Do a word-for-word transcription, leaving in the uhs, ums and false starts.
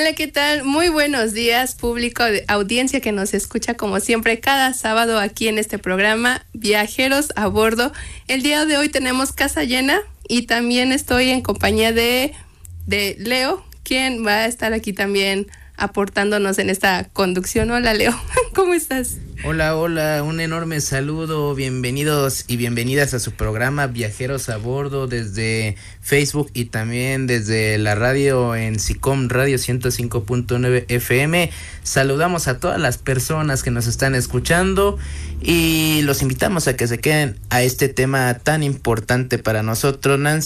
Hola, ¿qué tal? Muy buenos días, público de audiencia que nos escucha como siempre cada sábado aquí en este programa Viajeros a Bordo. El día de hoy tenemos casa llena y también estoy en compañía de, de Leo, quien va a estar aquí también aportándonos en esta conducción. Hola, Leo, ¿cómo estás? Hola, hola, un enorme saludo, bienvenidos y bienvenidas a su programa Viajeros a Bordo desde Facebook y también desde la radio en SICOM Radio ciento cinco punto nueve F M. Saludamos a todas las personas que nos están escuchando y los invitamos a que se queden a este tema tan importante para nosotros, Nancy.